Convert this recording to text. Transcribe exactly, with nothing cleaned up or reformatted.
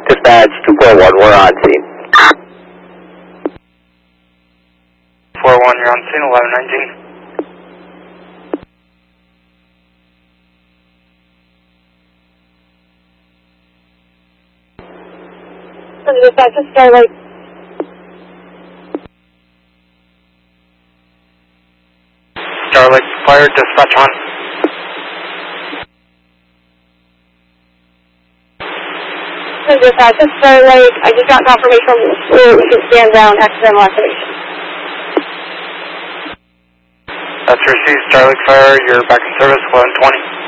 Dispatch two four one, we're on scene. four one, you're on scene, eleven nineteen. Dispatch to Starlight. Starlight Fire, dispatch on. Dispatch to Starlight. I just got confirmation from the school. We can stand down accidental activation. That's received, Starlight Fire, you're back in service, eleven twenty.